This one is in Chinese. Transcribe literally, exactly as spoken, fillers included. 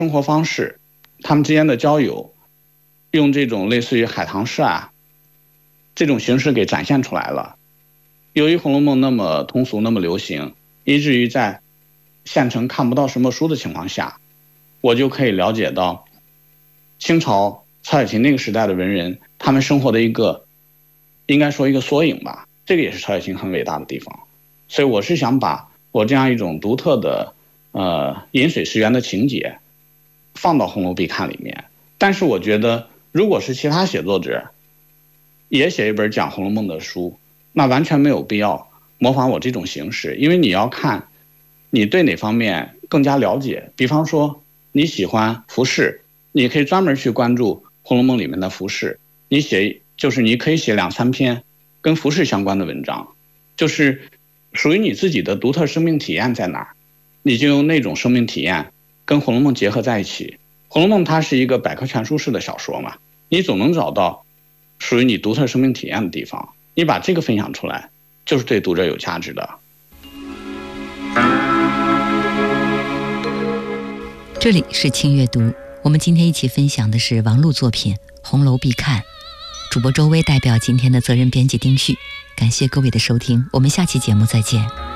生活方式，他们之间的交友，用这种类似于海棠诗啊这种形式给展现出来了。由于《红楼梦》那么通俗那么流行，以至于在县城看不到什么书的情况下，我就可以了解到清朝曹雪芹那个时代的文人他们生活的一个应该说一个缩影吧，这个也是曹雪芹很伟大的地方。所以我是想把我这样一种独特的呃饮水思源的情节放到《红楼必看》里面。但是我觉得如果是其他写作者也写一本讲《红楼梦》的书，那完全没有必要模仿我这种形式，因为你要看你对哪方面更加了解。比方说你喜欢服饰，你可以专门去关注《红楼梦》里面的服饰，你写就是你可以写两三篇跟服饰相关的文章，就是属于你自己的独特生命体验在哪儿，你就用那种生命体验跟《红楼梦》结合在一起。《红楼梦》它是一个百科全书式的小说嘛，你总能找到属于你独特生命体验的地方，你把这个分享出来，就是对读者有价值的。 这里是轻阅读，我们今天一起分享的是王璐作品《红楼必看》，主播周薇代表今天的责任编辑丁旭，感谢各位的收听，我们下期节目再见。